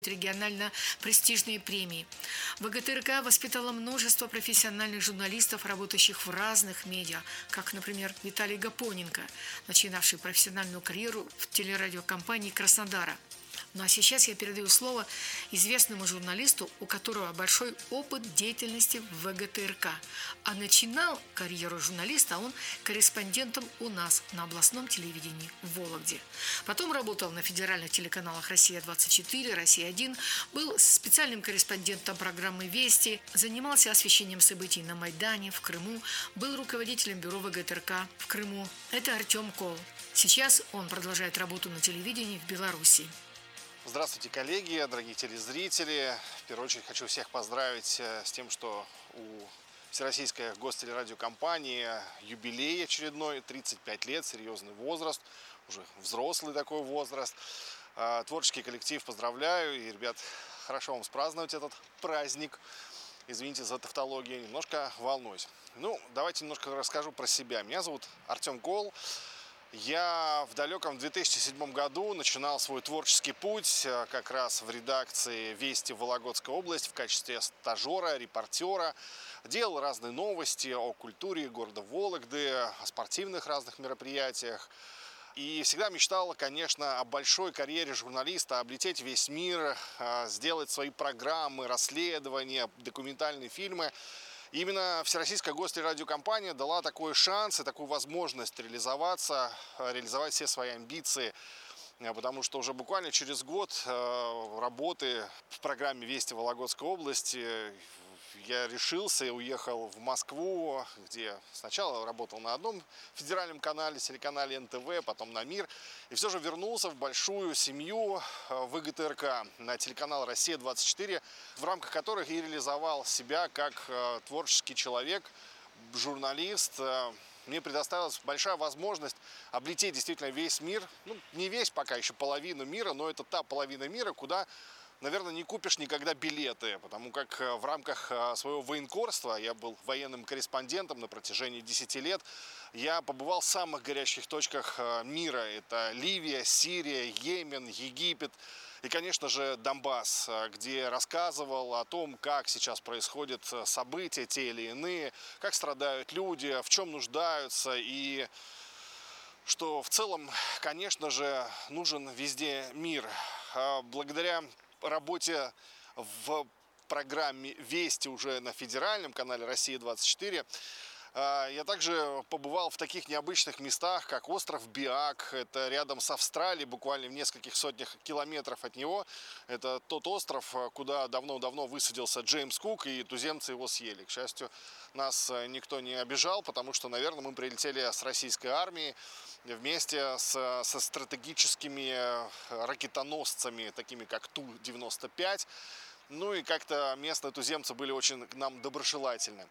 регионально престижные премии. ВГТРК воспитала множество профессиональных журналистов, работающих в разных медиа, как, например, Виталий Гапоненко, начинавший профессиональную карьеру в телерадиокомпании Краснодара. Ну а сейчас я передаю слово известному журналисту, у которого большой опыт деятельности в ВГТРК. А начинал карьеру журналиста он корреспондентом у нас на областном телевидении в Вологде. Потом работал на федеральных телеканалах «Россия-24», «Россия-1», был специальным корреспондентом программы «Вести», занимался освещением событий на Майдане, в Крыму, был руководителем бюро ВГТРК в Крыму. Это Артем Кол. Сейчас он продолжает работу на телевидении в Беларуси. Здравствуйте, коллеги, дорогие телезрители. В первую очередь хочу всех поздравить с тем, что у Всероссийской гостелерадиокомпании юбилей очередной, 35 лет, серьезный возраст, уже взрослый такой возраст. Творческий коллектив поздравляю, и, ребят, хорошо вам спраздновать этот праздник. Извините за тавтологию, немножко волнуюсь. Давайте немножко расскажу про себя. Меня зовут Артем Кол. Я в далеком 2007 году начинал свой творческий путь как раз в редакции «Вести» Вологодской области в качестве стажера, репортера. Делал разные новости о культуре города Вологды, о спортивных разных мероприятиях. И всегда мечтал, конечно, о большой карьере журналиста, облететь весь мир, сделать свои программы, расследования, документальные фильмы. Именно Всероссийская гостелерадиокомпания дала такой шанс и такую возможность реализоваться, реализовать все свои амбиции. Потому что уже буквально через год работы в программе «Вести» Вологодской области я решился и уехал в Москву, где сначала работал на одном федеральном канале, телеканале НТВ, потом на МИР. И все же вернулся в большую семью ВГТРК на телеканал «Россия-24», в рамках которых и реализовал себя как творческий человек, журналист. Мне предоставилась большая возможность облететь действительно весь мир. Не весь, пока еще половину мира, но это та половина мира, куда, наверное, не купишь никогда билеты, потому как в рамках своего военкорства, я был военным корреспондентом на протяжении 10 лет, я побывал в самых горячих точках мира. Это Ливия, Сирия, Йемен, Египет и, конечно же, Донбасс, где рассказывал о том, как сейчас происходят события, те или иные, как страдают люди, в чем нуждаются, и что в целом, конечно же, нужен везде мир. Благодаря работе в программе «Вести» уже на федеральном канале «Россия-24», я также побывал в таких необычных местах, как остров Биак. Это рядом с Австралией, буквально в нескольких сотнях километров от него. Это тот остров, куда давно-давно высадился Джеймс Кук, и туземцы его съели. К счастью, нас никто не обижал, потому что, наверное, мы прилетели с российской армией вместе со стратегическими ракетоносцами, такими как Ту-95. И как-то местные туземцы были очень к нам доброжелательны.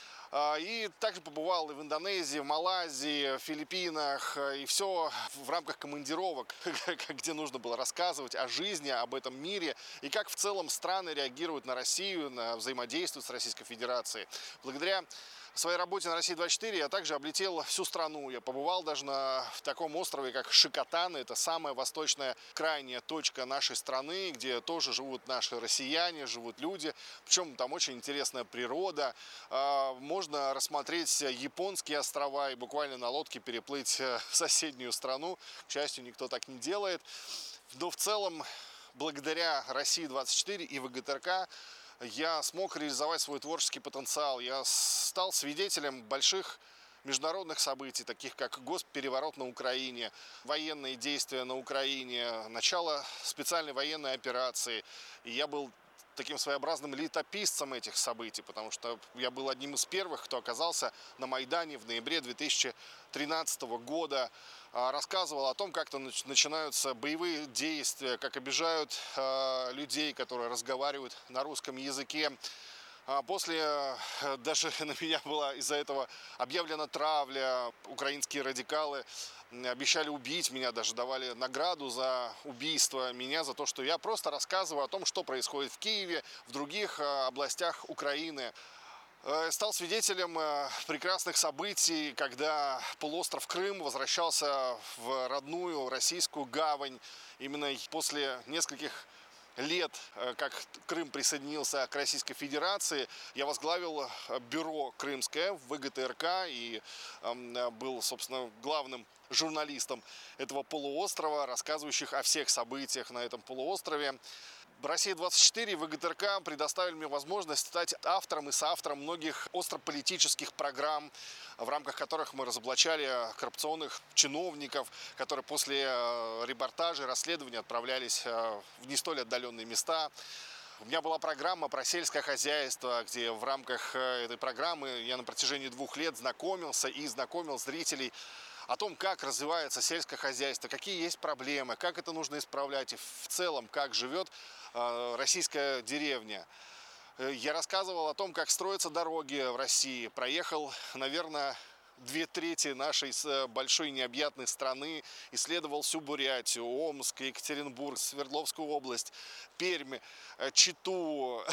И также побывал и в Индонезии, в Малайзии, в Филиппинах, и все в рамках командировок, где нужно было рассказывать о жизни, об этом мире, и как в целом страны реагируют на Россию, на взаимодействуют с Российской Федерацией. Благодаря своей работе на «России-24» я также облетел всю страну. Я побывал даже в таком острове, как Шикотаны. Это самая восточная крайняя точка нашей страны, где тоже живут наши россияне, живут люди. Причем там очень интересная природа. Можно рассмотреть японские острова и буквально на лодке переплыть в соседнюю страну. К счастью, никто так не делает. Но в целом, благодаря «России-24» и ВГТРК, я смог реализовать свой творческий потенциал. Я стал свидетелем больших международных событий, таких как госпереворот на Украине, военные действия на Украине, начало специальной военной операции. И я был таким своеобразным летописцем этих событий, потому что я был одним из первых, кто оказался на Майдане в ноябре 2013 года, рассказывал о том, как то начинаются боевые действия, как обижают людей, которые разговаривают на русском языке. После даже на меня была из-за этого объявлена травля. Украинские радикалы обещали убить меня, даже давали награду за убийство меня, за то, что я просто рассказываю о том, что происходит в Киеве, в других областях Украины. Стал свидетелем прекрасных событий, когда полуостров Крым возвращался в родную российскую гавань. Именно после нескольких лет, как Крым присоединился к Российской Федерации, я возглавил бюро крымское в ВГТРК и был, собственно, главным журналистом этого полуострова, рассказывающих о всех событиях на этом полуострове. «Россия-24» и ВГТРК предоставили мне возможность стать автором и соавтором многих острополитических программ, в рамках которых мы разоблачали коррупционных чиновников, которые после репортажей, расследований отправлялись в не столь отдаленные места. У меня была программа про сельское хозяйство, где в рамках этой программы я на протяжении 2 лет знакомил зрителей о том, как развивается сельское хозяйство, какие есть проблемы, как это нужно исправлять и в целом, как живет российская деревня. Я рассказывал о том, как строятся дороги в России. Проехал, наверное, 2/3 нашей большой необъятной страны, исследовал всю Бурятию, Омск, Екатеринбург, Свердловскую область, Пермь, Читу.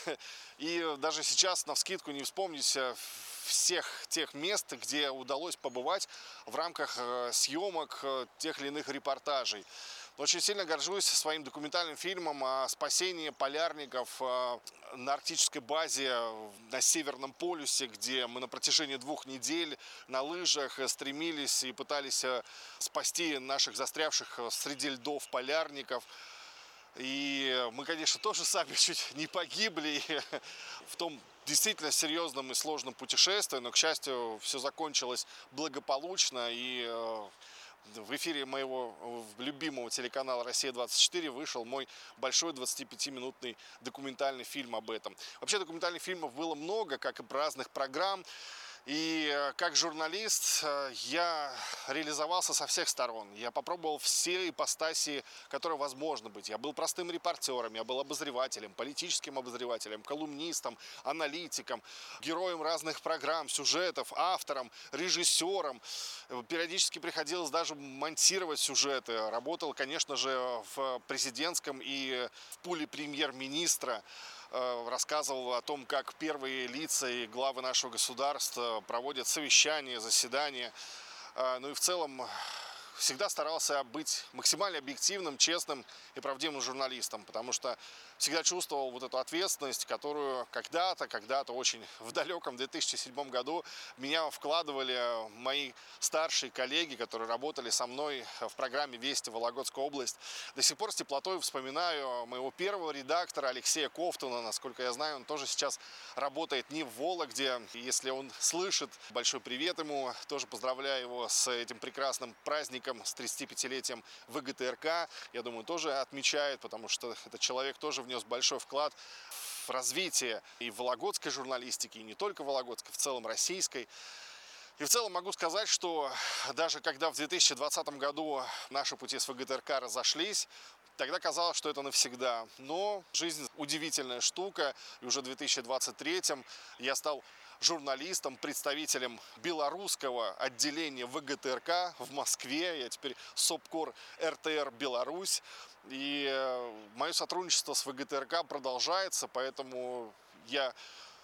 И даже сейчас навскидку не вспомнить всех тех мест, где удалось побывать в рамках съемок тех или иных репортажей. Очень сильно горжусь своим документальным фильмом о спасении полярников на арктической базе на Северном полюсе, где мы на протяжении 2 недель на лыжах стремились и пытались спасти наших застрявших среди льдов полярников. И мы, конечно, тоже сами чуть не погибли в том действительно серьезном и сложном путешествии, но, к счастью, все закончилось благополучно, и в эфире моего любимого телеканала «Россия-24» вышел мой большой 25-минутный документальный фильм об этом. Вообще документальных фильмов было много, как и разных программ. И как журналист я реализовался со всех сторон. Я попробовал все ипостаси, которые возможно быть. Я был простым репортером, я был обозревателем, политическим обозревателем, колумнистом, аналитиком, героем разных программ, сюжетов, автором, режиссером. Периодически приходилось даже монтировать сюжеты. Работал, конечно же, в президентском и в пуле премьер-министра. Рассказывал о том, как первые лица и главы нашего государства проводят совещания, заседания. Ну и в целом всегда старался быть максимально объективным, честным и правдивым журналистом, потому что всегда чувствовал вот эту ответственность, которую когда-то очень в далеком 2007 году в меня вкладывали мои старшие коллеги, которые работали со мной в программе «Вести Вологодская область». До сих пор с теплотой вспоминаю моего первого редактора Алексея Ковтуна. Насколько я знаю, он тоже сейчас работает не в Вологде. Если он слышит, большой привет ему. Тоже поздравляю его с этим прекрасным праздником, с 35-летием ВГТРК. Я думаю, тоже отмечает, потому что этот человек тоже внес большой вклад в развитие и вологодской журналистики, и не только вологодской, в целом российской. И в целом могу сказать, что даже когда в 2020 году наши пути с ВГТРК разошлись, тогда казалось, что это навсегда. Но жизнь удивительная штука, и уже в 2023 я стал журналистом, представителем белорусского отделения ВГТРК в Москве. Я теперь СОПКОР РТР Беларусь. И мое сотрудничество с ВГТРК продолжается, поэтому я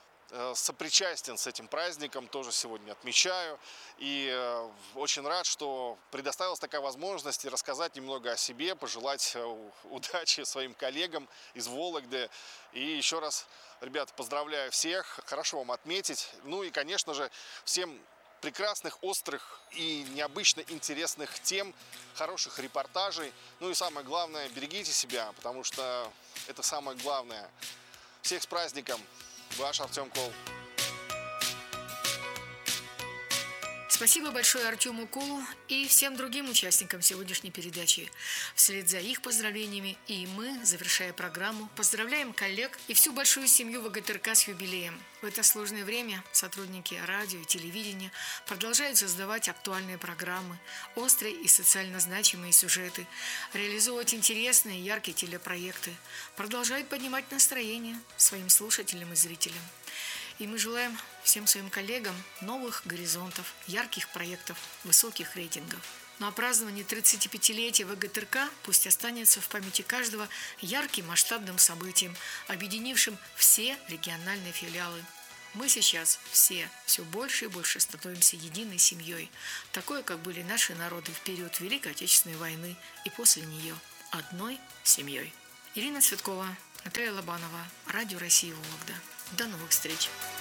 сопричастен с этим праздником, тоже сегодня отмечаю. И очень рад, что предоставилась такая возможность рассказать немного о себе, пожелать удачи своим коллегам из Вологды. И еще раз, ребята, поздравляю всех, хорошо вам отметить. Ну и, конечно же, всем прекрасных, острых и необычно интересных тем, хороших репортажей. Ну и самое главное, берегите себя, потому что это самое главное. Всех с праздником! Ваш Артем Кол. Спасибо большое Артему Колу и всем другим участникам сегодняшней передачи. Вслед за их поздравлениями и мы, завершая программу, поздравляем коллег и всю большую семью ВГТРК с юбилеем. В это сложное время сотрудники радио и телевидения продолжают создавать актуальные программы, острые и социально значимые сюжеты, реализовывать интересные и яркие телепроекты, продолжают поднимать настроение своим слушателям и зрителям. И мы желаем всем своим коллегам новых горизонтов, ярких проектов, высоких рейтингов. Ну а празднование 35-летия ВГТРК пусть останется в памяти каждого ярким масштабным событием, объединившим все региональные филиалы. Мы сейчас все больше и больше становимся единой семьей, такой, как были наши народы в период Великой Отечественной войны и после нее, одной семьей. Ирина Цветкова, Наталья Лобанова, Радио России, Вологда. До новых встреч!